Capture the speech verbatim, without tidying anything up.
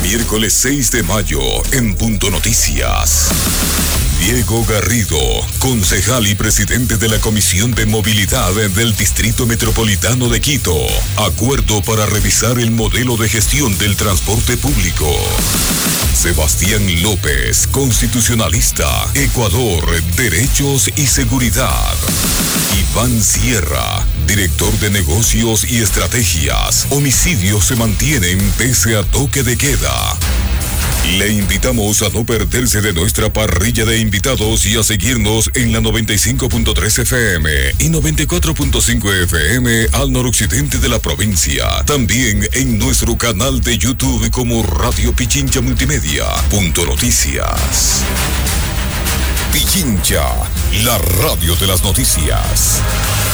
Miércoles seis de mayo, en Punto Noticias. Diego Garrido, concejal y presidente de la Comisión de Movilidad del Distrito Metropolitano de Quito. Acuerdo para revisar el modelo de gestión del transporte público. Sebastián López, constitucionalista, Ecuador, Derechos y Seguridad. Iván Sierra, director de negocios y estrategias. Homicidios se mantienen pese a toque de queda. Le invitamos a no perderse de nuestra parrilla de invitados y a seguirnos en la noventa y cinco punto tres F M y noventa y cuatro punto cinco F M al noroccidente de la provincia. También en nuestro canal de YouTube como Radio Pichincha Multimedia. Punto Noticias. Pichincha, la radio de las noticias.